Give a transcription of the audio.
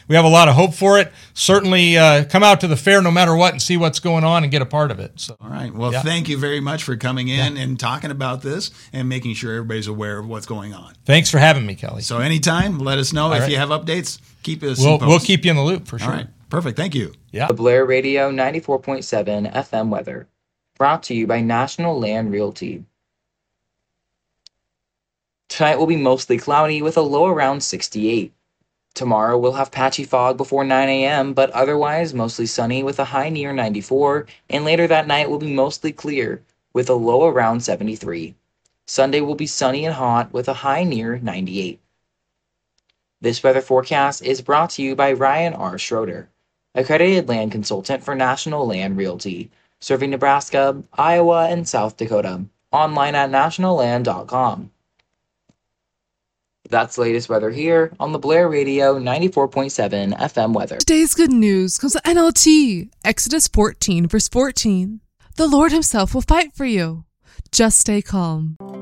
we have a lot of hope for it. Certainly come out to the fair no matter what and see what's going on and get a part of it. So, all right. Well, thank you very much for coming in and talking about this and making sure everybody's aware of what's going on. Thanks for having me, Kelly. So anytime, let us know if you have updates. Keep us We'll keep you in the loop for sure. All right. Perfect. Thank you. The Blair Radio 94.7 FM weather. Brought to you by National Land Realty. Tonight will be mostly cloudy with a low around 68. Tomorrow we'll have patchy fog before 9 a.m., but otherwise mostly sunny with a high near 94, and later that night will be mostly clear with a low around 73. Sunday will be sunny and hot with a high near 98. This weather forecast is brought to you by Ryan R. Schroeder, accredited land consultant for National Land Realty, serving Nebraska, Iowa, and South Dakota. Online at nationalland.com. That's the latest weather here on the Blair Radio 94.7 FM weather. Today's good news comes from NLT, Exodus 14, verse 14. The Lord himself will fight for you. Just stay calm.